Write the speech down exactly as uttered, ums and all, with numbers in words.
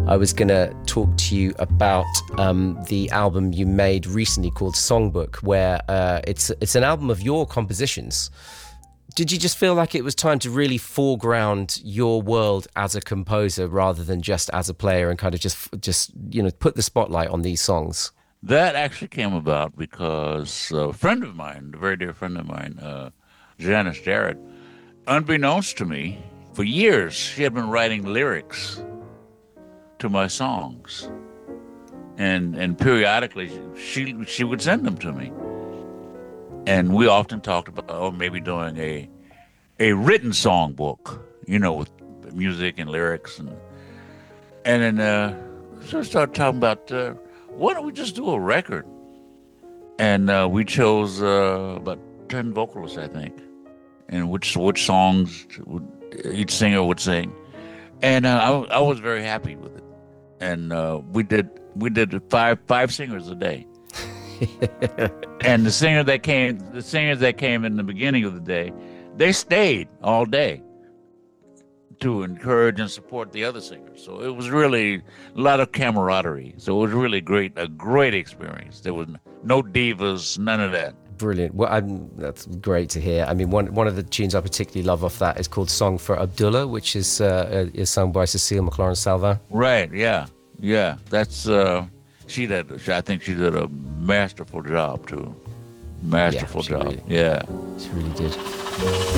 I was going to talk to you about um, the album you made recently called Songbook, where uh, it's it's an album of your compositions. Did you just feel like it was time to really foreground your world as a composer rather than just as a player, and kind of just just you know put the spotlight on these songs? That actually came about because a friend of mine, a very dear friend of mine, uh, Janice Jarrett, unbeknownst to me, for years she had been writing lyrics to my songs, and and periodically she she would send them to me, and we often talked about oh maybe doing a a written songbook, you know, with music and lyrics, and and then uh, so I started talking about uh, why don't we just do a record, and uh, we chose uh, about ten vocalists, I think, and which which songs would, each singer would sing, and uh, I I was very happy with it. And uh, we did we did five five singers a day, and the singer that came the singers that came in the beginning of the day, they stayed all day to encourage and support the other singers. So it was really a lot of camaraderie. So it was really great, a great experience. There was no divas, none of that. Brilliant. Well, I'm, that's great to hear. I mean, one one of the tunes I particularly love off that is called "Song for Abdullah," which is uh, is sung by Cecile McLaurin Salvin. Right. Yeah. Yeah. That's uh, she did. I think she did a masterful job too. Masterful yeah, job. Really, yeah. She really did.